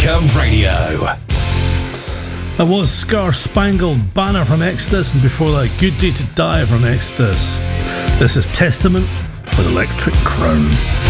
Freedom Radio. That was Scar Spangled Banner from Exodus, and before that, Good Day to Die from Exodus. This is Testament with Electric Crown.